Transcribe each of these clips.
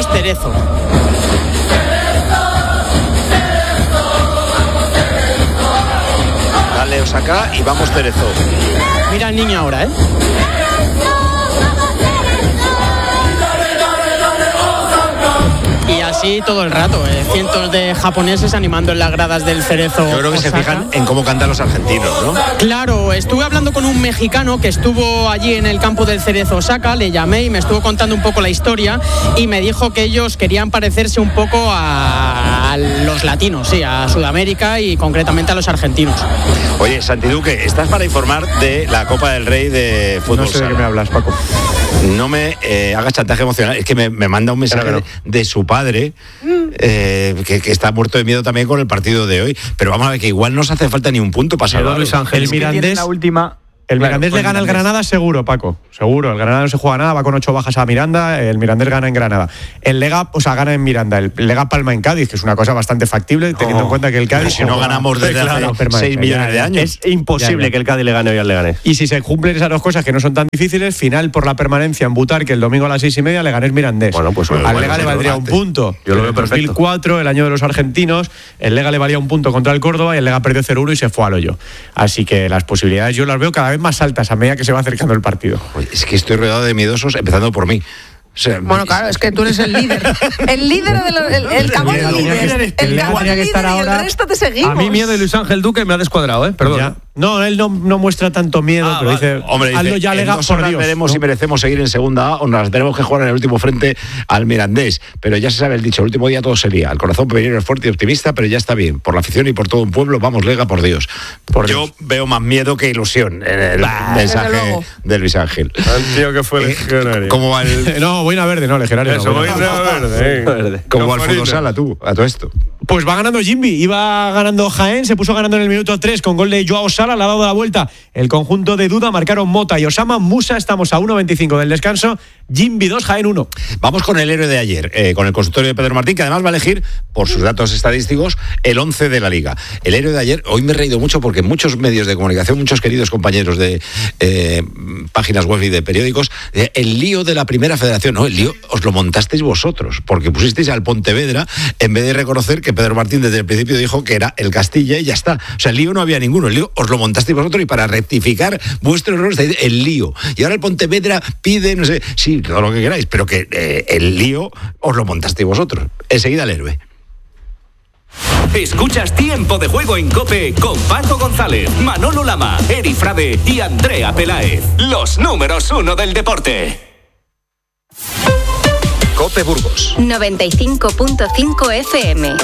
vamos Cerezo. Dale Osaka y vamos Cerezo. Mira el niño ahora, ¿eh? Y así todo el rato, cientos de japoneses animando en las gradas del Cerezo. Yo creo que Osaka. se fijan en cómo cantan los argentinos, ¿no? Claro, estuve hablando con un mexicano que estuvo allí en el campo del Cerezo Osaka, le llamé y me estuvo contando un poco la historia y me dijo que ellos querían parecerse un poco a los latinos, sí, a Sudamérica y concretamente a los argentinos. Oye, Santi Duque, estás para informar de la Copa del Rey de fútbol. No sé de sala. qué me hablas, Paco. No me hagas chantaje emocional. Es que me manda un mensaje de su padre que está muerto de miedo también con el partido de hoy. Pero vamos a ver que igual no se hace falta ni un punto para salvar. Luis Ángel, el Mirandés, la última. El Mirandés le gana al Granada seguro, Paco. Seguro. El Granada no se juega nada, va con 8 bajas a Miranda. El Mirandés gana en Granada. El Lega, gana en Miranda. El Lega palma en Cádiz, que es una cosa bastante factible, teniendo en cuenta que el Cádiz. Si no ganamos desde hace 6 millones de años. Es imposible que el Cádiz le gane hoy al Leganés. Y si se cumplen esas dos cosas que no son tan difíciles, final por la permanencia en Butar, que el domingo a las 6:30 Leganés Mirandés. Bueno, pues al Lega le valdría un punto. Yo lo veo perfecto. En 2004, el año de los argentinos, el Lega le valía un punto contra el Córdoba y el Lega perdió 0-1 y se fue al hoyo. Así que las posibilidades yo las veo cada vez más altas a medida que se va acercando el partido. Es que estoy rodeado de miedosos, empezando por mí. O sea, bueno, claro, es que tú eres el líder. El líder de los. El cagón líder. El cagón líder y el resto te seguimos. A mí miedo de Luis Ángel Duque me ha descuadrado, perdón. Ya. No, él no muestra tanto miedo, pero dice, hombre, hazlo ya, Lega, por Dios. Veremos ¿no? si merecemos seguir en segunda A o nos tenemos que jugar en el último frente al Mirandés. Pero ya se sabe el dicho, el último día todo sería. El corazón pequeño es fuerte y optimista, pero ya está bien. Por la afición y por todo un pueblo, vamos, Lega, por Dios. Yo veo más miedo que ilusión en el mensaje de Luis Ángel. El tío que fue legionario. ¿Cómo va el...? No, boina verde, no, legionario. Eso, boina verde. ¿Cómo va el fútbol sala, tú, a todo esto? Pues va ganando Jimby, iba ganando Jaén, se puso ganando en el minuto 3 con gol de Joao Sala, le ha dado la vuelta el conjunto de Duda, marcaron Mota y Osama Musa, estamos a 1.25 del descanso, Jimby 2, Jaén 1. Vamos con el héroe de ayer, con el consultorio de Pedro Martín, que además va a elegir, por sus datos estadísticos, el 11 de la Liga. El héroe de ayer, hoy me he reído mucho porque muchos medios de comunicación, muchos queridos compañeros de páginas web y de periódicos, el lío de la primera federación, no, el lío os lo montasteis vosotros, porque pusisteis al Pontevedra en vez de reconocer que Pedro Martín desde el principio dijo que era el Castilla y ya está. O sea, el lío no había ninguno, el lío os lo montasteis vosotros y para rectificar vuestro error estáis el lío. Y ahora el Pontevedra pide, no sé, sí, todo lo que queráis, pero que el lío os lo montasteis vosotros. Enseguida el héroe. Escuchas Tiempo de Juego en COPE con Paco González, Manolo Lama, Eri Frade y Andrea Peláez. Los números 1 del deporte. COPE Burgos 95.5 FM.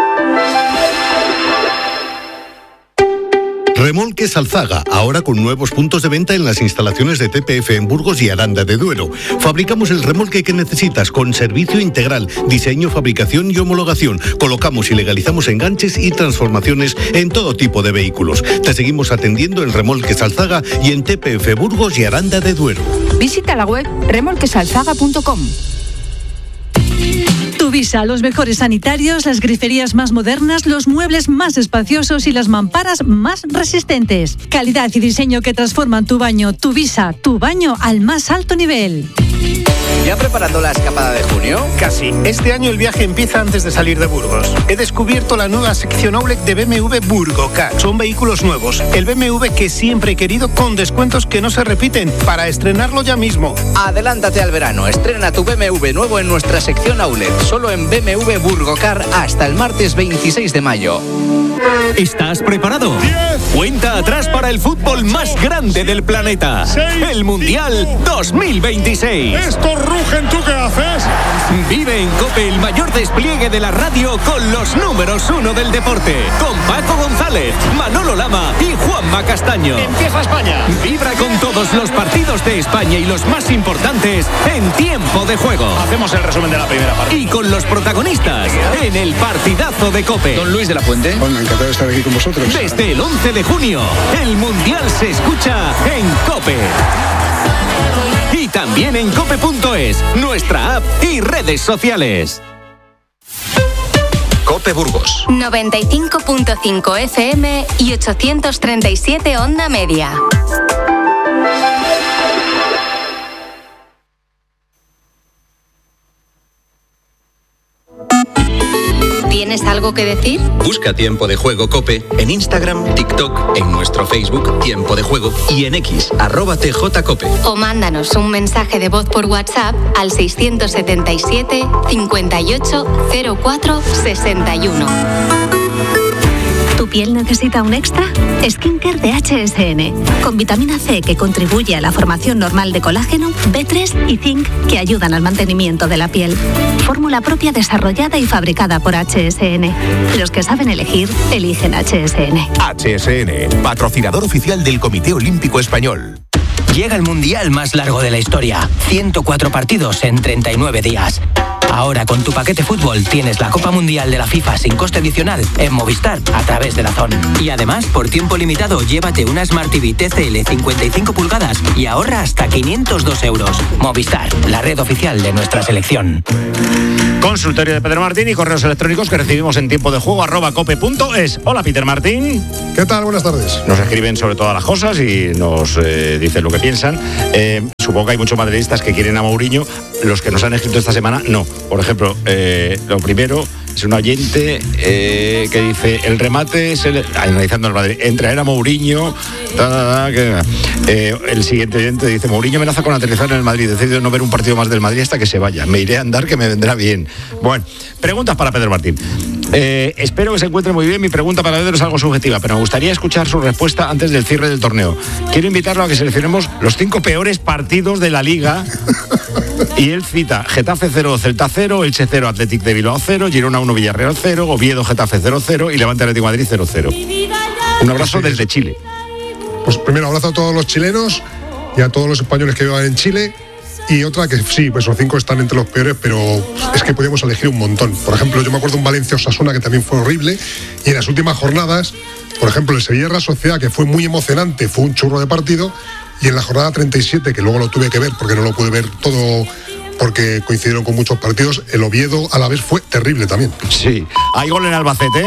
Remolques Alzaga, ahora con nuevos puntos de venta en las instalaciones de TPF en Burgos y Aranda de Duero. Fabricamos el remolque que necesitas con servicio integral, diseño, fabricación y homologación. Colocamos y legalizamos enganches y transformaciones en todo tipo de vehículos. Te seguimos atendiendo en Remolques Alzaga y en TPF Burgos y Aranda de Duero. Visita la web remolquesalzaga.com. Tuvisa, los mejores sanitarios, las griferías más modernas, los muebles más espaciosos y las mamparas más resistentes. Calidad y diseño que transforman tu baño. Tuvisa, tu baño al más alto nivel. ¿Ya preparando la escapada de junio? Casi. Este año el viaje empieza antes de salir de Burgos. He descubierto la nueva sección Outlet de BMW Burgocar. Son vehículos nuevos. El BMW que siempre he querido con descuentos que no se repiten para estrenarlo ya mismo. Adelántate al verano. Estrena tu BMW nuevo en nuestra sección Outlet. Solo en BMW Burgocar hasta el martes 26 de mayo. ¿Estás preparado? 10, Cuenta atrás para el fútbol más grande del planeta. 6, el Mundial 2026. Estos rugen, ¿tú qué haces? Vive en COPE el mayor despliegue de la radio con los números 1 del deporte. Con Paco González, Manolo Lama y Juanma Castaño. Empieza España. Vibra con todos los partidos de España y los más importantes en Tiempo de Juego. Hacemos el resumen de la primera parte. Y con los protagonistas en el partidazo de COPE. Don Luis de la Fuente. Bueno, encantado de estar aquí con vosotros. Desde el 11 de junio, el Mundial se escucha en COPE. Y también en cope.es, nuestra app y redes sociales. COPE Burgos 95.5 FM y 837 onda media. ¿Tienes algo que decir? Busca Tiempo de Juego COPE en Instagram, TikTok, en nuestro Facebook Tiempo de Juego y en X, @TJCOPE. O mándanos un mensaje de voz por WhatsApp al 677 58 04 61. ¿Tu piel necesita un extra? Skincare de HSN, con vitamina C que contribuye a la formación normal de colágeno, B3 y zinc que ayudan al mantenimiento de la piel. Fórmula propia desarrollada y fabricada por HSN. Los que saben elegir, eligen HSN. HSN, patrocinador oficial del Comité Olímpico Español. Llega el mundial más largo de la historia. 104 partidos en 39 días. Ahora con tu paquete fútbol tienes la Copa Mundial de la FIFA sin coste adicional en Movistar a través de DAZN. Y además, por tiempo limitado, llévate una Smart TV TCL 55 pulgadas y ahorra hasta 502 euros. Movistar, la red oficial de nuestra selección. Consultorio de Pedro Martín y correos electrónicos que recibimos en tiempo de juego @cope.es. Hola, Peter Martín. ¿Qué tal? Buenas tardes. Nos escriben sobre todas las cosas y nos dicen lo que piensan. Supongo que hay muchos madridistas que quieren a Mourinho. Los que nos han escrito esta semana, no. Por ejemplo, lo primero es un oyente que dice: el remate es analizando el Madrid, en traer a Mourinho. El siguiente oyente dice: Mourinho amenaza con aterrizar en el Madrid, decidido no ver un partido más del Madrid hasta que se vaya. Me iré a andar, que me vendrá bien. Bueno, preguntas para Pedro Martín. Espero que se encuentre muy bien. Mi pregunta para Pedro es algo subjetiva, pero me gustaría escuchar su respuesta antes del cierre del torneo. Quiero invitarlo a que seleccionemos los 5 peores partidos de la Liga. Y él cita: Getafe 0, Celta 0, Elche 0, Athletic de Bilbao 0, Girona 1, Villarreal 0, Oviedo, Getafe 0-0 y Levante Atlético de Madrid 0-0. Un abrazo desde Chile. Pues primero, abrazo a todos los chilenos y a todos los españoles que vivan en Chile. Y otra que sí, pues los 5 están entre los peores, pero es que podíamos elegir un montón. Por ejemplo, yo me acuerdo de un Valencia-Osasuna que también fue horrible. Y en las últimas jornadas, por ejemplo, el Sevilla-Real Sociedad, que fue muy emocionante, fue un churro de partido. Y en la jornada 37, que luego lo tuve que ver porque no lo pude ver todo, porque coincidieron con muchos partidos, el Oviedo a la vez fue terrible también. Sí. ¿Hay gol en Albacete?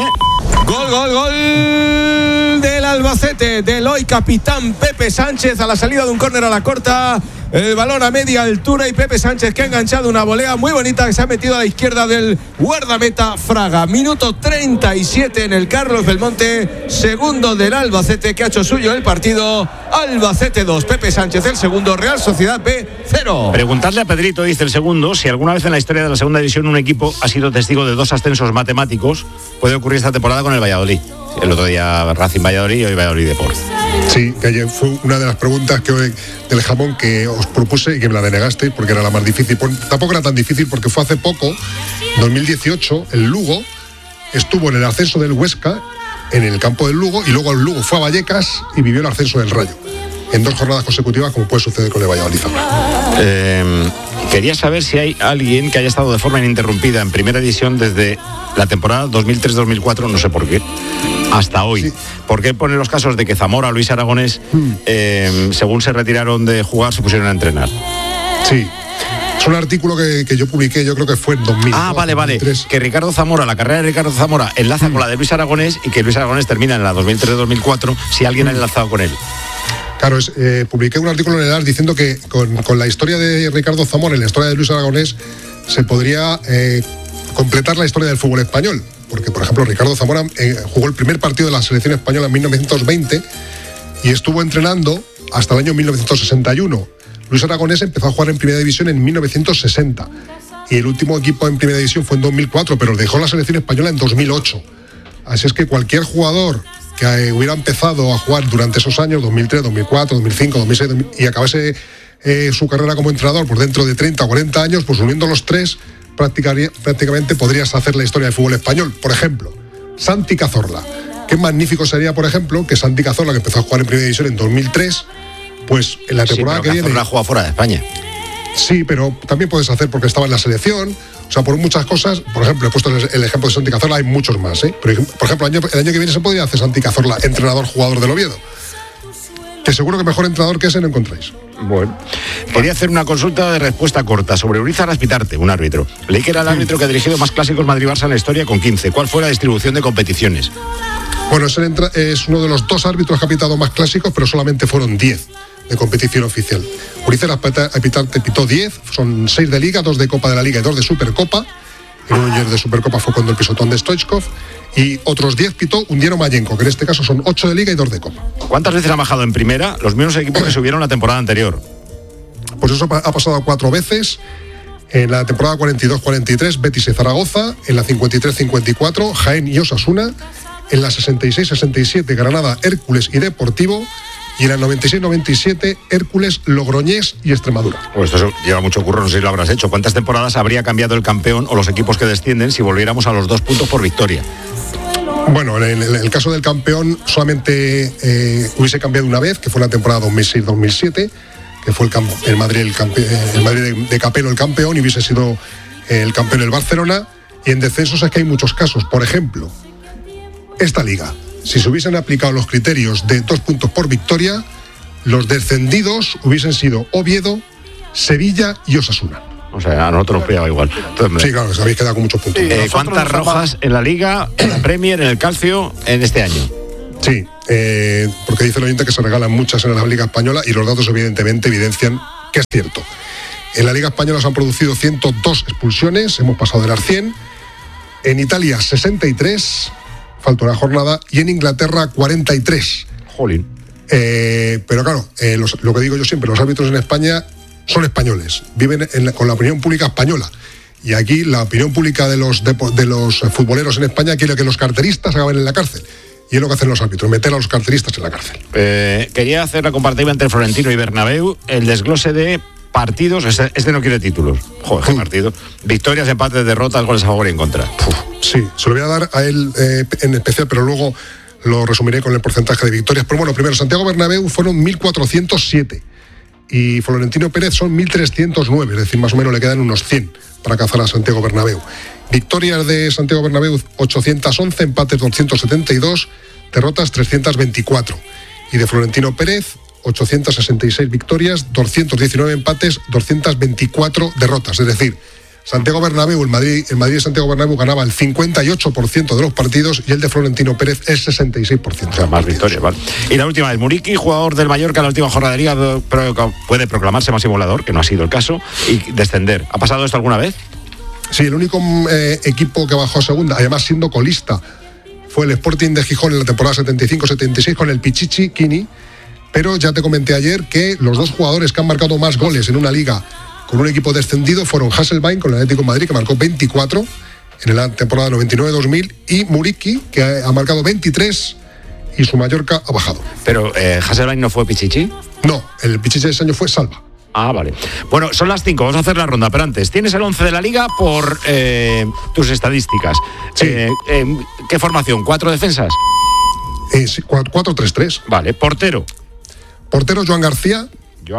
Gol del Albacete, del hoy capitán Pepe Sánchez, a la salida de un córner a la corta. El balón a media altura y Pepe Sánchez, que ha enganchado una volea muy bonita que se ha metido a la izquierda del guardameta Fraga. Minuto 37 en el Carlos Belmonte, segundo del Albacete, que ha hecho suyo el partido. Albacete 2, Pepe Sánchez el segundo, Real Sociedad B 0. Preguntarle a Pedrito, dice el segundo, si alguna vez en la historia de la segunda división un equipo ha sido testigo de 2 ascensos matemáticos. Puede ocurrir esta temporada con el Valladolid. El otro día Racing Valladolid y hoy Valladolid Deport. Sí, que ayer fue una de las preguntas que hoy, del jamón, que os propuse y que me la denegaste porque era la más difícil. Tampoco era tan difícil porque fue hace poco, en 2018, el Lugo estuvo en el ascenso del Huesca, en el campo del Lugo, y luego el Lugo fue a Vallecas y vivió el ascenso del Rayo. En 2 jornadas consecutivas, como puede suceder con el Valladolid. Quería saber si hay alguien que haya estado de forma ininterrumpida en primera división desde la temporada 2003-2004, no sé por qué, hasta hoy. Sí. ¿Por qué pone los casos de que Zamora, Luis Aragonés, según se retiraron de jugar, se pusieron a entrenar? Sí. Es un artículo que yo publiqué, yo creo que fue en 2000. Ah, vale. 2003. Que Ricardo Zamora, la carrera de Ricardo Zamora enlaza con la de Luis Aragonés y que Luis Aragonés termina en la 2003-2004, si alguien ha enlazado con él. Claro, publiqué un artículo en el AS diciendo que con la historia de Ricardo Zamora y la historia de Luis Aragonés se podría completar la historia del fútbol español. Porque, por ejemplo, Ricardo Zamora jugó el primer partido de la selección española en 1920 y estuvo entrenando hasta el año 1961. Luis Aragonés empezó a jugar en primera división en 1960 y el último equipo en primera división fue en 2004, pero dejó la selección española en 2008. Así es que cualquier jugador que hubiera empezado a jugar durante esos años, 2003, 2004, 2005, 2006, y acabase su carrera como entrenador pues dentro de 30 o 40 años, pues uniendo los 3, prácticamente podrías hacer la historia del fútbol español. Por ejemplo, Santi Cazorla. Qué magnífico sería, por ejemplo, que Santi Cazorla, que empezó a jugar en primera división en 2003, pues en la temporada que viene... Cazorla juega fuera de España. Sí, pero también puedes hacer porque estaba en la selección. O sea, por muchas cosas. Por ejemplo, he puesto el ejemplo de Santi Cazorla, hay muchos más, ¿eh? Pero, por ejemplo, el año que viene se podría hacer Santi Cazorla, entrenador-jugador del Oviedo. Que seguro que mejor entrenador que ese no encontráis. Bueno. Quería hacer una consulta de respuesta corta sobre Urizar Azpitarte, un árbitro. Leí que era el árbitro que ha dirigido más clásicos Madrid-Barça en la historia con 15. ¿Cuál fue la distribución de competiciones? Bueno, es uno de los 2 árbitros que ha pitado más clásicos, pero solamente fueron 10 de competición oficial. Urizar Azpitarte pitó 10, son 6 de Liga, 2 de Copa de la Liga y 2 de Supercopa. en un ayer de Supercopa fue cuando el pisotón de Stoichkov, y otros 10 pitó Undiero Mayenko, que en este caso son 8 de Liga y 2 de Copa. ¿Cuántas veces han bajado en primera los mismos equipos que subieron la temporada anterior? Pues eso ha pasado 4 veces. En la temporada 42-43, Betis y Zaragoza. En la 53-54, Jaén y Osasuna. En la 66-67, Granada, Hércules y Deportivo. Y en la 96-97, Hércules, Logroñés y Extremadura. Pues esto lleva mucho curro, no sé si lo habrás hecho. ¿Cuántas temporadas habría cambiado el campeón o los equipos que descienden si volviéramos a los 2 puntos por victoria? Bueno, en el caso del campeón solamente hubiese cambiado una vez, que fue la temporada 2006-2007, que fue el Madrid de Capello el campeón, y hubiese sido el campeón el Barcelona. Y en descensos es que hay muchos casos. Por ejemplo, esta liga, si se hubiesen aplicado los criterios de 2 puntos por victoria, los descendidos hubiesen sido Oviedo, Sevilla y Osasuna. O sea, a nosotros nos pillaba igual. Entonces, sí, claro, os habéis quedado con muchos puntos. ¿Cuántas rojas en la Liga, en la Premier, en el Calcio, en este año? Sí, porque dice el oyente que se regalan muchas en la Liga Española, y los datos evidentemente evidencian que es cierto. En la Liga Española se han producido 102 expulsiones, hemos pasado de las 100. En Italia 63, falta una jornada, y en Inglaterra 43. Jolín. Pero claro, lo que digo yo siempre, los árbitros en España son españoles, viven con la opinión pública española. Y aquí la opinión pública de los futboleros en España quiere que los carteristas acaben en la cárcel. Y es lo que hacen los árbitros, meter a los carteristas en la cárcel. Quería hacer la comparativa entre Florentino y Bernabéu, el desglose de partidos. Este no quiere títulos. Joder, qué partido. Victorias, empates, derrotas, goles a favor y en contra. Sí, se lo voy a dar a él en especial, pero luego lo resumiré con el porcentaje de victorias. Pero bueno, primero, Santiago Bernabéu fueron 1.407 y Florentino Pérez son 1.309, es decir, más o menos le quedan unos 100 para cazar a Santiago Bernabéu. Victorias de Santiago Bernabéu 811, empates 272, derrotas 324. Y de Florentino Pérez 866 victorias, 219 empates, 224 derrotas. Es decir, Santiago Bernabéu, el Madrid de Santiago Bernabéu ganaba el 58% de los partidos y el de Florentino Pérez el 66%. O sea, más victorias, vale. Y la última es Muriqui, jugador del Mallorca en la última jornada de Liga, puede proclamarse máximo goleador, que no ha sido el caso, y descender. ¿Ha pasado esto alguna vez? Sí, el único equipo que bajó a segunda, además siendo colista, fue el Sporting de Gijón en la temporada 75-76 con el Pichichi Kini, pero ya te comenté ayer que los 2 jugadores que han marcado más goles en una liga con un equipo descendido fueron Hasselbaink con el Atlético de Madrid, que marcó 24 en la temporada 99-2000, y Muriqui, que ha marcado 23 y su Mallorca ha bajado. Pero Hasselbaink no fue Pichichi. No, el Pichichi de ese año fue Salva. Ah, vale. Bueno, son las 5, vamos a hacer la ronda, pero antes, tienes el 11 de la Liga por tus estadísticas. Sí. ¿Qué formación? ¿4 defensas? 4-3-3. Vale, portero. Portero Joan García.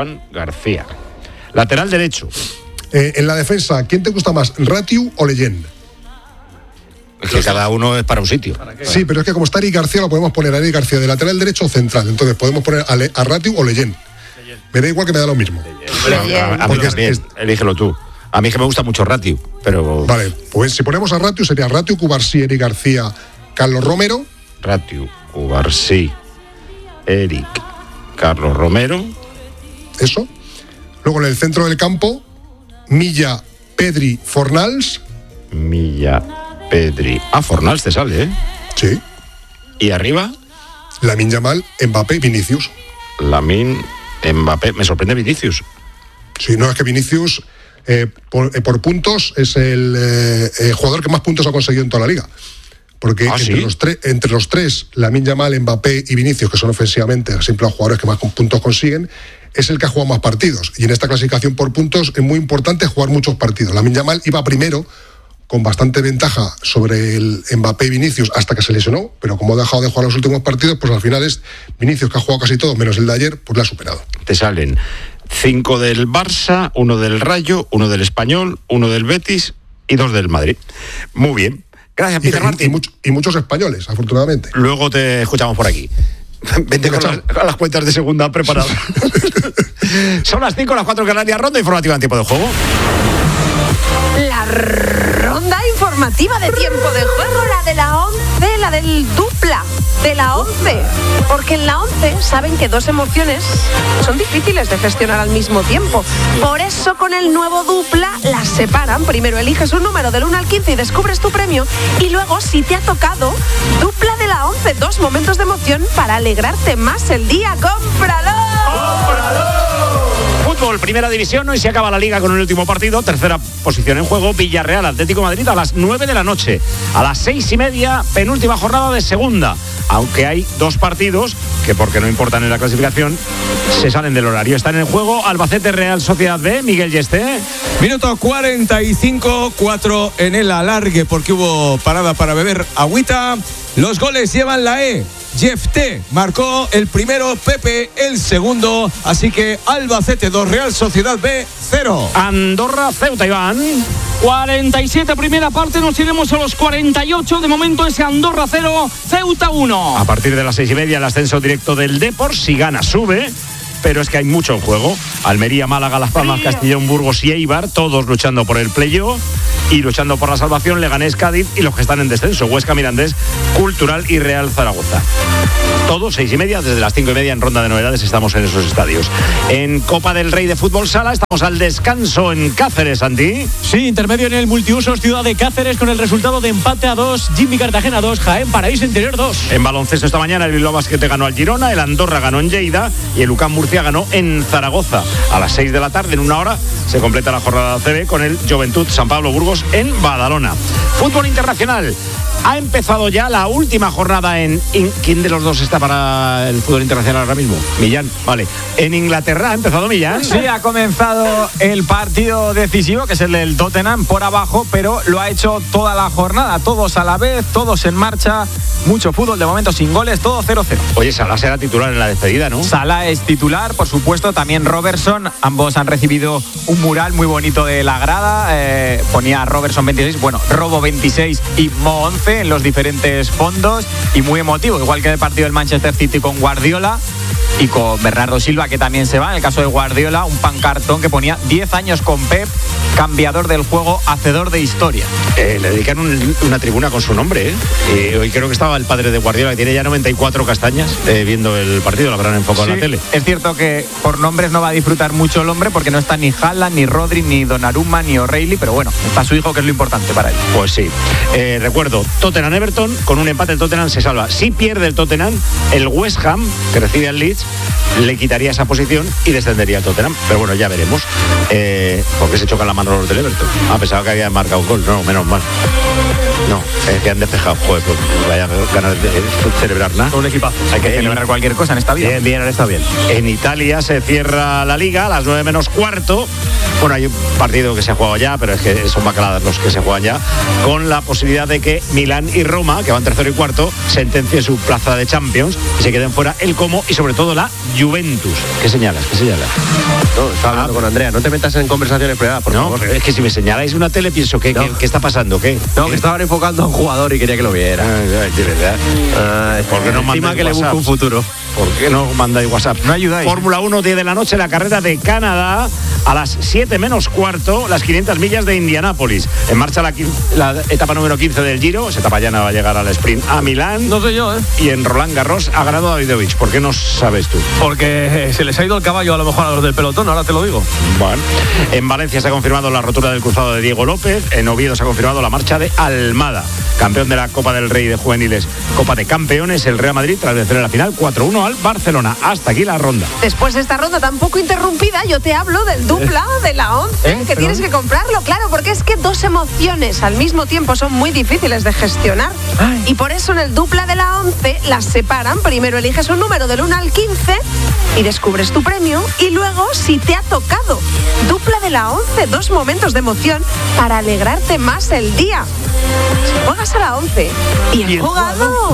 Lateral derecho. En la defensa, ¿quién te gusta más, Ratiu o Leyen? Que cada uno es para un sitio. Sí, pero es que como está Eric García, lo podemos poner a Eric García de lateral derecho o central. Entonces podemos poner a Ratiu o Leyen. Me da igual, que me da lo mismo. A mí también, elígelo tú. A mí que me gusta mucho Ratiu, pero... Vale, pues si ponemos a Ratiu sería Ratiu, Cubarsí, Eric García, Carlos Romero. Ratiu, Cubarsí, Eric, Carlos Romero. Eso. Luego en el centro del campo, Milla, Pedri, Fornals. Milla, Pedri. Fornals te sale, ¿eh? Sí. ¿Y arriba? Lamine Yamal, Mbappé, Vinicius. Lamine, Mbappé. Me sorprende Vinicius. Sí, no, es que Vinicius por puntos es el jugador que más puntos ha conseguido en toda la liga. Porque entre los tres, Lamine Yamal, Mbappé y Vinicius, que son ofensivamente siempre los jugadores que más puntos consiguen, es el que ha jugado más partidos. Y en esta clasificación por puntos es muy importante jugar muchos partidos. Lamine Yamal iba primero con bastante ventaja sobre el Mbappé y Vinicius hasta que se lesionó, pero como ha dejado de jugar los últimos partidos, pues al final es Vinicius, que ha jugado casi todo, menos el de ayer, pues le ha superado. Te salen 5 del Barça, 1 del Rayo, 1 del Español, 1 del Betis y 2 del Madrid. Muy bien. Gracias, Peter Martín. Y muchos españoles, afortunadamente. Luego te escuchamos por aquí. Vente con las cuentas de segunda preparadas. Son las 5, las 4 en Canarias. Ronda informativa en tiempo de juego. La ronda informativa de tiempo de juego, la de la 11, la del dupla. de la 11. Porque en la 11 saben que dos emociones son difíciles de gestionar al mismo tiempo. Por eso con el nuevo Dupla las separan. Primero eliges un número del 1 al 15 y descubres tu premio. Y luego, si te ha tocado, Dupla de la 11. 2 momentos de emoción para alegrarte más el día. ¡Cómpralo! ¡Cómpralo! Fútbol, primera división, hoy se acaba la liga con el último partido, tercera posición en juego, Villarreal, Atlético Madrid a las 9 de la noche. A las 6:30, penúltima jornada de segunda. Aunque hay 2 partidos que, porque no importan en la clasificación, se salen del horario. Están en juego Albacete Real Sociedad B, Miguel Yesté. Minuto 45, 4 en el alargue porque hubo parada para beber agüita. Los goles llevan la E. Jefté marcó el primero, Pepe el segundo, así que Albacete 2, Real Sociedad B 0. Andorra, Ceuta, Iván. 47 primera parte, nos iremos a los 48. De momento es Andorra 0, Ceuta 1. A partir de las 6:30 el ascenso directo del Depor, si gana sube. Pero es que hay mucho en juego. Almería, Málaga, Las Palmas, Castellón, Burgos y Eibar, todos luchando por el playoff y luchando por la salvación. Leganés, Cádiz y los que están en descenso, Huesca, Mirandés, Cultural y Real Zaragoza. Todo 6:30, desde las 5:30 en ronda de novedades estamos en esos estadios. En Copa del Rey de Fútbol Sala estamos al descanso en Cáceres, Santi. Sí, intermedio en el multiusos Ciudad de Cáceres con el resultado de empate a 2, Jimmy Cartagena 2, Jaén Paraíso Interior 2. En baloncesto esta mañana el Bilbao Basket ganó al Girona, el Andorra ganó en Lleida y el UCAM Murcia ganó en Zaragoza. A las 6 de la tarde, en una hora, se completa la jornada CB con el Juventud San Pablo Burgos en Badalona. Fútbol internacional. Ha empezado ya la última jornada en... ¿Quién de los dos está para el fútbol internacional ahora mismo? Millán, vale. En Inglaterra ha empezado Millán. Sí, ha comenzado el partido decisivo, que es el del Tottenham, por abajo, pero lo ha hecho toda la jornada, todos a la vez, todos en marcha, mucho fútbol, de momento sin goles, todo 0-0. Oye, Salah será titular en la despedida, ¿no? Salah es titular, por supuesto, también Robertson, ambos han recibido un mural muy bonito de la grada, ponía Robertson 26, bueno, Robo 26 y Mo 11 en los diferentes fondos y muy emotivo, igual que el partido del Manchester City con Guardiola y con Bernardo Silva, que también se va. En el caso de Guardiola, un pancartón que ponía 10 años con Pep, cambiador del juego, hacedor de historia. Le dedican una tribuna con su nombre, hoy creo que estaba el padre de Guardiola, que tiene ya 94 castañas, viendo el partido, lo habrán enfocado en la tele. Es cierto que por nombres no va a disfrutar mucho el hombre, porque no está ni Haaland, ni Rodri, ni Donnarumma, ni O'Reilly, pero bueno, está su hijo, que es lo importante para él. Pues sí. Recuerdo, Tottenham-Everton, con un empate el Tottenham se salva. Si pierde el Tottenham, el West Ham, que recibe al Leeds, le quitaría esa posición y descendería el Tottenham. Pero bueno, ya veremos. ¿Por qué se chocan la mano los del Everton? Pensaba que habían marcado un gol. No, menos mal. No, que han despejado. Joder, pues vaya ganas de celebrar nada. Un equipazo. Hay que celebrar cualquier cosa en esta vida. Bien, está bien. En Italia se cierra la Liga a las 9 menos cuarto. Bueno, hay un partido que se ha jugado ya, pero es que son bacaladas los que se juegan ya, con la posibilidad de que Milán y Roma, que van tercero y cuarto, sentencien su plaza de Champions y se queden fuera el Como y sobre todo la Juventus. ¿Qué señalas? No, estaba hablando con Andrea. No te metas en conversaciones privadas, por favor. Es que si me señaláis una tele pienso, ¿qué está pasando? ¿Qué? No, que estaban enfocando a un jugador y quería que lo viera. De verdad. ¿Por qué no mandáis que le busque un futuro? ¿Por qué no mandáis WhatsApp? No ayudáis. Fórmula 1, 10 de la noche, la carrera de Canadá. A las 7 menos cuarto, las 500 millas de Indianápolis. En marcha la etapa número 15 del Giro. Esa etapa ya no va a llegar al sprint a Milán. No sé yo, Y en Roland Garros a Grado Davidovich. ¿Por qué no sabes tú? Porque se les ha ido el caballo a lo mejor a los del pelotón, ahora te lo digo. Bueno, en Valencia se ha confirmado la rotura del cruzado de Diego López. En Oviedo se ha confirmado la marcha de Almada. Campeón de la Copa del Rey de Juveniles, Copa de Campeones, el Real Madrid tras vencer en la final 4-1 al Barcelona. Hasta aquí la ronda. Después de esta ronda tan poco interrumpida, yo te hablo del Dupla de la 11, que tienes que comprarlo, claro, porque es que dos emociones al mismo tiempo son muy difíciles de gestionar. Y por eso en el Dupla de la 11 las separan. Primero eliges un número del 1 al 15 y descubres tu premio, y luego, si te ha tocado, Dupla de la 11, 2 momentos de emoción para alegrarte más el día. Si juegas a la 11 y has jugado.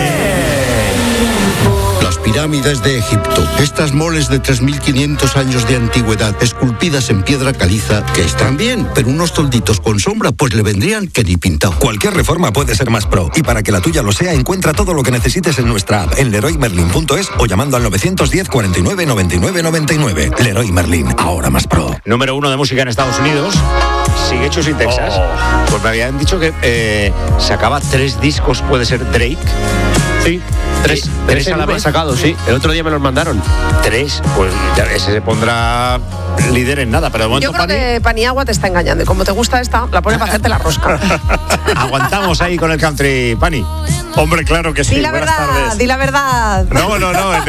Las pirámides de Egipto, estas moles de 3.500 años de antigüedad, esculpidas en piedra caliza, que están bien, pero unos tolditos con sombra pues le vendrían que ni pintado. Cualquier reforma puede ser más pro, y para que la tuya lo sea, encuentra todo lo que necesites en nuestra app, en leroymerlin.es o llamando al 910 49 99 99. Leroy Merlin, ahora más pro. Número 1 de música en Estados Unidos. Sigue Chus in Texas. Pues me habían dicho que se acaba 3 discos, puede ser Drake. Sí, 3 a la vez sacado, sí. El otro día me los mandaron. 3, pues ya ese se pondrá líder en nada, pero de momento yo creo que Paniagua te está engañando y como te gusta esta, la pones para hacerte la rosca. Aguantamos ahí con el country, Pani. Hombre, claro que sí. Di la verdad. No,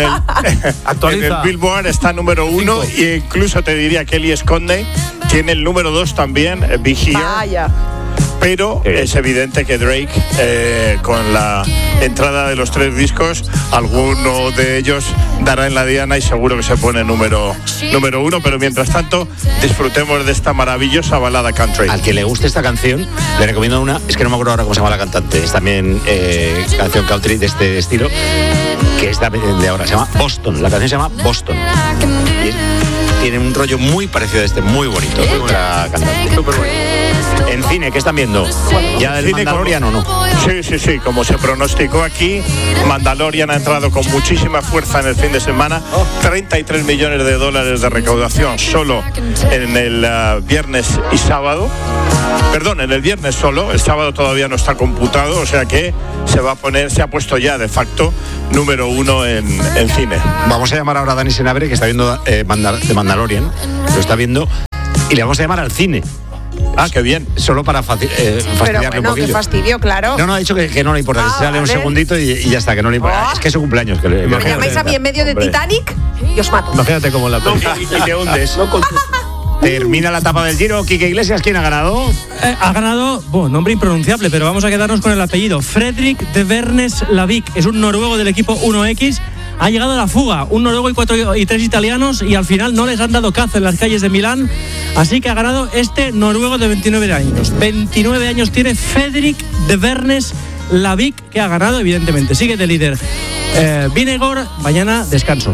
en el Billboard está número 1 e incluso te diría que Kelly Esconde tiene el número 2 también, Be Here. Vaya. Pero es evidente que Drake, con la entrada de los 3 discos, alguno de ellos dará en la diana y seguro que se pone número 1. Pero mientras tanto, disfrutemos de esta maravillosa balada country. Al que le guste esta canción, le recomiendo una, es que no me acuerdo ahora cómo se llama la cantante, es también canción country de este estilo, que es de ahora, se llama Boston. La canción se llama Boston. Tiene un rollo muy parecido a este, muy bonito. Muy buena cantante. Súper bueno. En cine, ¿qué están viendo? ¿Ya del Mandalorian o no? Sí, como se pronosticó aquí, Mandalorian ha entrado con muchísima fuerza en el fin de semana. 33 millones de dólares de recaudación solo en el viernes y sábado. Perdón, en el viernes solo, el sábado todavía no está computado, o sea que se ha puesto ya de facto número 1 en cine. Vamos a llamar ahora a Dani Senabre, que está viendo de Mandalorian, lo está viendo, y le vamos a llamar al cine. Ah, qué bien. Solo para fastidiarle un poquillo. Qué fastidio, claro. No, ha dicho que no le importa, que se sale un segundito y ya está, que no le importa. Es que es su cumpleaños. Que me llamáis a mí en medio de Titanic y os mato. Imagínate cómo la y te hundes. Termina la etapa del Giro. Quique Iglesias, ¿quién ha ganado? Ha ganado, nombre impronunciable, pero vamos a quedarnos con el apellido. Fredrik de Vernes Lavik. Es un noruego del equipo 1X. Ha llegado a la fuga, un noruego y 3 italianos, y al final no les han dado caza en las calles de Milán, así que ha ganado este noruego de 29 años. 29 años tiene Fredrik de Vernes Lavik, que ha ganado, evidentemente. Sigue de líder Vinegor, mañana descanso.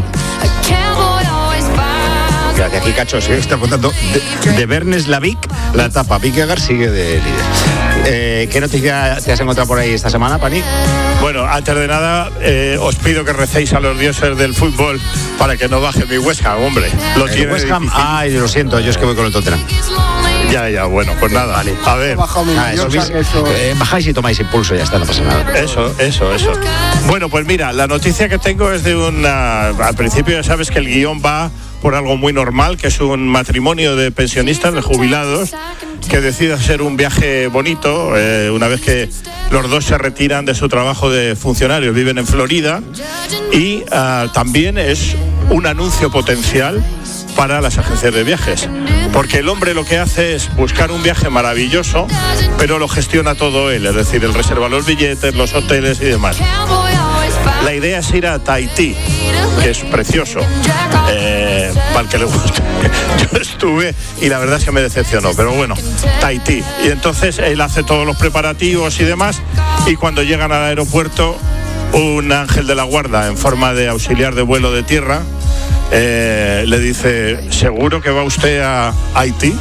Que aquí Cacho se está contando de Vernes Lavik, la etapa. Vingegaard sigue de líder. ¿Qué noticia te has encontrado por ahí esta semana, Pani? Bueno, antes de nada, os pido que recéis a los dioses del fútbol para que no baje mi West Ham, hombre. El West Ham, lo siento, yo es que voy con el Tottenham. Ya, bueno, pues nada, vale. A ver. Bajáis y tomáis impulso, ya está, no pasa nada. Eso. Bueno, pues mira, la noticia que tengo es de al principio ya sabes que el guión va por algo muy normal, que es un matrimonio de pensionistas, de jubilados, que decide hacer un viaje bonito, una vez que los dos se retiran de su trabajo de funcionarios, viven en Florida, y también es un anuncio potencial para las agencias de viajes, porque el hombre lo que hace es buscar un viaje maravilloso, pero lo gestiona todo él, es decir, él reserva los billetes, los hoteles y demás. La idea es ir a Tahití, que es precioso, para el que le guste. Yo estuve y la verdad es que me decepcionó, pero bueno, Tahití. Y entonces él hace todos los preparativos y demás, y cuando llegan al aeropuerto, un ángel de la guarda en forma de auxiliar de vuelo de tierra le dice: ¿seguro que va usted a Haití?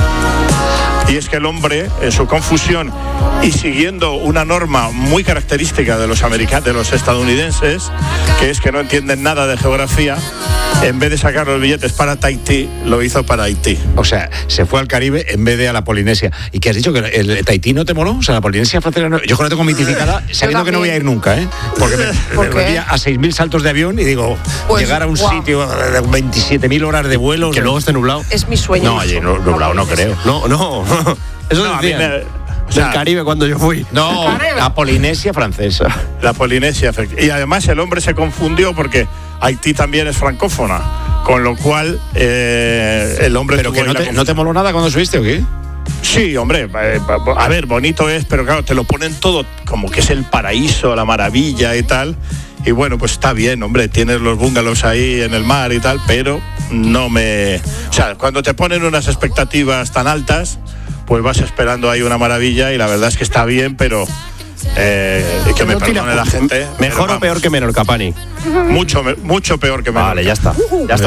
Y es que el hombre, en su confusión y siguiendo una norma muy característica de los estadounidenses, que es que no entienden nada de geografía, en vez de sacar los billetes para Tahití, lo hizo para Haití. O sea, se fue al Caribe en vez de a la Polinesia. ¿Y qué has dicho? ¿Que el Tahití no te moló? O sea, la Polinesia francesa no. Yo creo que tengo mitificada, sabiendo que no voy a ir nunca, Porque me metía a 6.000 saltos de avión y digo, llegar a un sitio de 27.000 horas de vuelo. Que luego esté nublado. Es mi sueño. No, allí nublado no creo. No. Eso no, decían. Del Caribe cuando yo fui. No, la Polinesia francesa. La Polinesia. Y además el hombre se confundió porque Haití también es francófona, con lo cual el hombre... ¿Pero que no te moló nada cuando subiste o qué? Sí, hombre, a ver, bonito es, pero claro, te lo ponen todo como que es el paraíso, la maravilla y tal. Y bueno, pues está bien, hombre, tienes los bungalows ahí en el mar y tal, pero no me... O sea, cuando te ponen unas expectativas tan altas, pues vas esperando ahí una maravilla y la verdad es que está bien, pero... que me perdone la gente. ¿Mejor o peor que Menorca, Pani? Mucho peor que Menorca. Vale, ya está.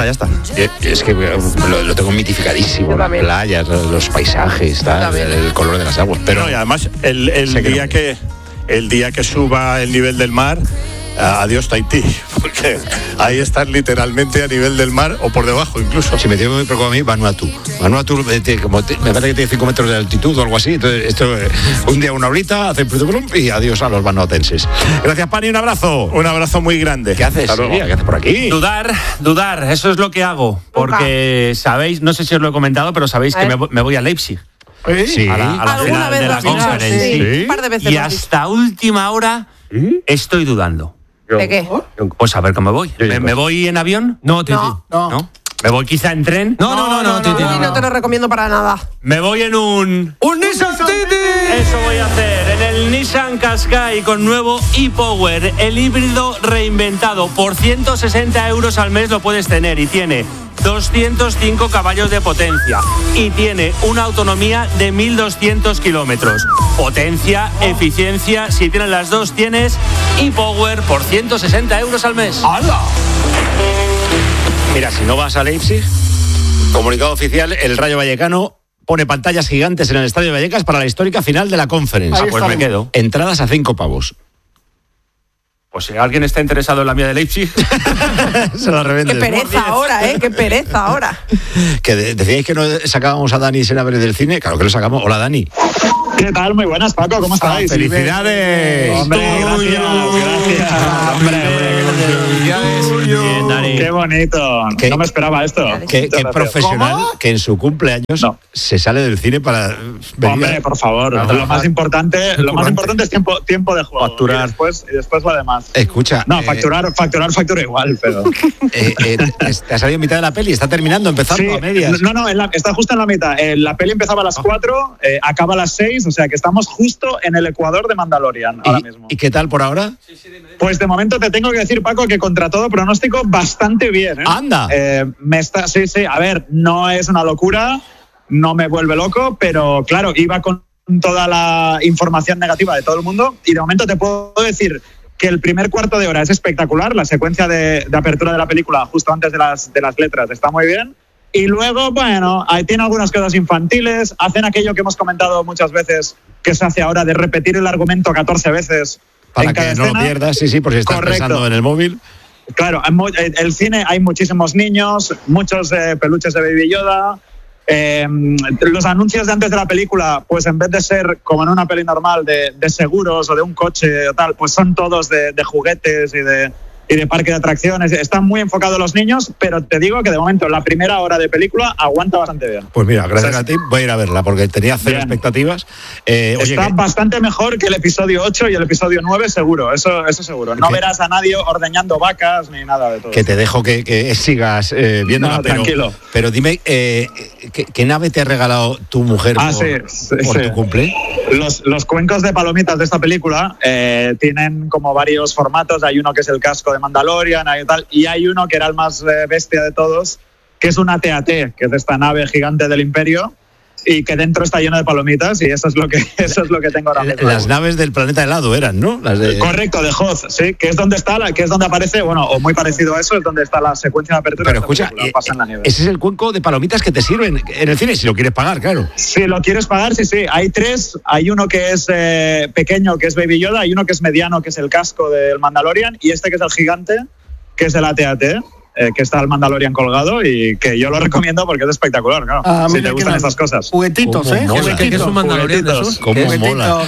Es que lo tengo mitificadísimo. Las playas, los paisajes, el color de las aguas. Pero no, y además el día que suba el nivel del mar, adiós Tahití, porque ahí estás literalmente a nivel del mar o por debajo incluso. Si me tiene muy preocupado a mí, Vanuatu. Vanuatu me parece que tiene 5 metros de altitud o algo así. Entonces, esto un día una horita, hace y adiós a los vanuatenses. Gracias, Pani, un abrazo. Un abrazo muy grande. ¿Qué haces? ¿Qué haces por aquí? Dudar, eso es lo que hago. Porque sabéis, no sé si os lo he comentado, pero sabéis que me voy a Leipzig. Sí. A la final de la conferencia. Sí. Un par de veces. Y hasta última hora estoy dudando. ¿De qué? Pues a ver cómo me voy. ¿Me voy en avión? No, Titi. ¿No? ¿Me voy quizá en tren? No, Titi. No te lo recomiendo para nada. Me voy en un Nissan Titi. Eso voy a hacer, en el Nissan Qashqai con nuevo e-Power, el híbrido reinventado. Por 160 euros al mes lo puedes tener y tiene 205 caballos de potencia y tiene una autonomía de 1.200 kilómetros. Potencia, eficiencia, si tienes las dos tienes e-Power por 160 euros al mes. ¡Hala! Mira, si no vas a Leipzig, comunicado oficial, el Rayo Vallecano pone pantallas gigantes en el Estadio Vallecas para la histórica final de la Conference. Pues me quedo. Entradas a 5 pavos. Pues si alguien está interesado en la mía de Leipzig, se la revendes. Qué pereza ahora, qué pereza ahora. Que decíais que no sacábamos a Dani Senabre del cine. Claro que lo sacamos. Hola, Dani. ¿Qué tal? Muy buenas, Paco. ¿Cómo estáis? ¡Felicidades! Hombre, gracias. Bien, Dani. Qué bonito. No me esperaba esto. Qué profesional. ¿Cómo? Que en su cumpleaños se sale del cine para venir. Hombre, por favor. Lo más importante es tiempo de juego. Facturar. Y después lo demás. Escucha. No, facturar igual, pero. ¿Te ha salido en mitad de la peli? ¿Está terminando, empezando a medias? No, está justo en la mitad. La peli empezaba a las 4, acaba a las 6, o sea que estamos justo en el ecuador de Mandalorian ahora mismo. ¿Y qué tal por ahora? Pues de momento te tengo que decir, Paco, que contra todo pronóstico bastante bien. ¡Anda! Sí, a ver, no es una locura, no me vuelve loco, pero claro, iba con toda la información negativa de todo el mundo y de momento te puedo decir que el primer cuarto de hora es espectacular, la secuencia de apertura de la película justo antes de las letras está muy bien. Y luego, bueno, tiene algunas cosas infantiles, hacen aquello que hemos comentado muchas veces, que se hace ahora de repetir el argumento 14 veces. Para que no lo pierdas, sí, por si estás pensando en el móvil. Claro, en el cine hay muchísimos niños, muchos peluches de Baby Yoda. Los anuncios de antes de la película, pues en vez de ser como en una peli normal de seguros o de un coche o tal, pues son todos de juguetes y de parque de atracciones. Están muy enfocados los niños, pero te digo que de momento la primera hora de película aguanta bastante bien. Pues mira, gracias a ti voy a ir a verla porque tenía cero expectativas. Está bastante mejor que el episodio 8 y el episodio 9 seguro, eso seguro. No verás a nadie ordeñando vacas ni nada de todo. Que te dejo que sigas viéndola, tranquilo. Pero dime, ¿qué nave te ha regalado tu mujer por tu cumple? Los cuencos de palomitas de esta película tienen como varios formatos. Hay uno que es el casco de Mandalorian y hay uno que era el más bestia de todos, que es una TAT, que es esta nave gigante del Imperio y que dentro está lleno de palomitas y eso es lo que tengo ahora mismo. Las naves del planeta helado eran, ¿no? Correcto, de Hoth, sí, que es donde aparece, bueno, o muy parecido a eso, es donde está la secuencia de apertura. Pero escucha, pasa en la nieve. Ese es el cuenco de palomitas que te sirven en el cine, si lo quieres pagar, claro. Si lo quieres pagar, sí. Hay 3, hay uno que es pequeño, que es Baby Yoda, hay uno que es mediano, que es el casco del Mandalorian, y este que es el gigante, que es el AT-AT. Que está el Mandalorian colgado y que yo lo recomiendo porque es espectacular, claro. Si te gustan estas cosas. Juguetitos, ¿Qué es un Mandalorian de esos? ¿Cómo mola?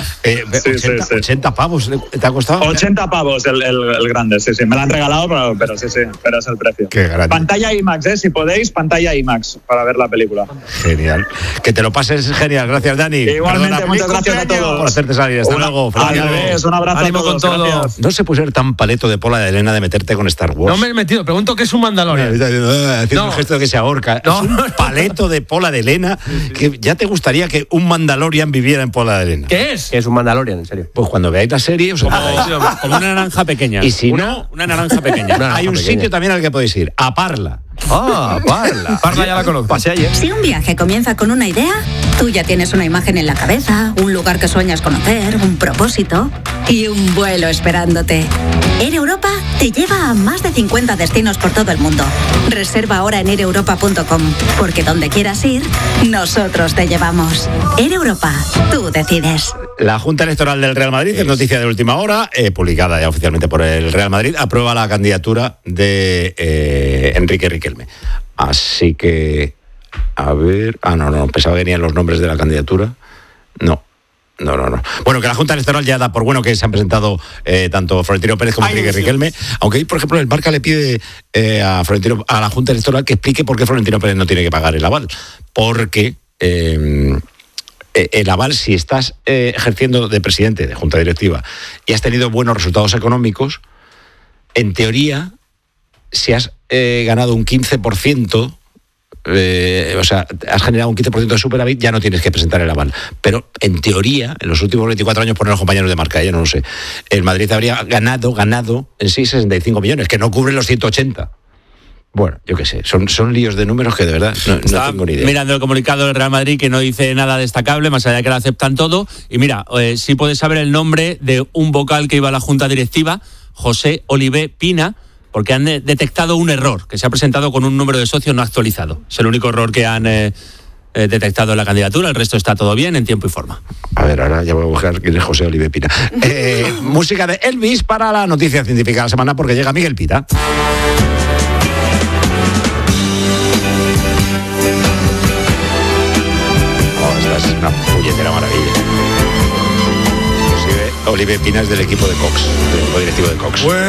80 pavos te ha costado. 80 pavos el grande, sí. Me lo han regalado, pero sí, pero es el precio. Qué grande. Pantalla IMAX, si podéis, pantalla IMAX para ver la película. Genial. Que te lo pases genial. Gracias, Dani. Igualmente, muchas gracias a todos. Por hacerte salir. Hasta luego. Un abrazo a todos. Con todo. Gracias. No se puede ser tan paleto de Pola de Elena de meterte con Star Wars. No me he metido. Pregunto qué es un Mandalorian. Haciendo un gesto de que se ahorca. Es un paleto de Pola de Elena que ya te gustaría que un Mandalorian viviera en Pola de Elena. ¿Qué es? ¿Qué es un Mandalorian, en serio? Pues cuando veáis la serie os como una naranja pequeña. Y si no, una naranja pequeña. Hay un sitio también al que podéis ir, a Parla. Parla. Parla ya la conozco. Pasé ayer. Si un viaje comienza con una idea, tú ya tienes una imagen en la cabeza, un lugar que sueñas conocer, un propósito. y un vuelo esperándote. Air Europa te lleva a más de 50 destinos por todo el mundo. Reserva ahora en aireuropa.com, porque donde quieras ir, nosotros te llevamos. Air Europa, tú decides. La Junta Electoral del Real Madrid, es noticia de última hora, publicada ya oficialmente por el Real Madrid, aprueba la candidatura de Enrique Riquelme. Así que, a ver... no, pensaba que venían los nombres de la candidatura. No. Bueno, que la Junta Electoral ya da por bueno que se han presentado tanto Florentino Pérez como Enrique Riquelme, aunque ahí, por ejemplo, el Marca le pide a la Junta Electoral que explique por qué Florentino Pérez no tiene que pagar el aval. Porque el aval, si estás ejerciendo de presidente de Junta Directiva y has tenido buenos resultados económicos, en teoría, si has ganado un 15%, o sea, has generado un 15% de superávit, ya no tienes que presentar el aval. Pero en teoría, en los últimos 24 años, ponen los compañeros de Marca, yo no lo sé, el Madrid habría ganado en sí 65 millones, que no cubren los 180. Bueno, yo qué sé, son líos de números que de verdad no tengo ni idea. Mirando el comunicado del Real Madrid, que no dice nada destacable, más allá de que lo aceptan todo. Y mira, sí puedes saber el nombre de un vocal que iba a la Junta Directiva, José Olivé Pina, porque han detectado un error, que se ha presentado con un número de socios no actualizado. Es el único error que han detectado en la candidatura, el resto está todo bien, en tiempo y forma. A ver, ahora ya voy a buscar quién es José Olivé Pina. Música de Elvis para la noticia científica de la semana, porque llega Miguel Pita. Esta es una puñetera maravilla. Olivé Pina es del equipo de Cox, del equipo directivo de Cox.